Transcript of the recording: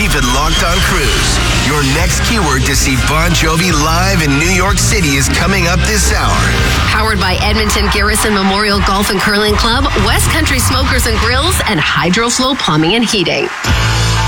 Keep it locked on Cruise. Your next keyword to see Bon Jovi live in New York City is coming up this hour. Powered by Edmonton Garrison Memorial Golf and Curling Club, West Country Smokers and Grills, and Hydroflow Plumbing and Heating.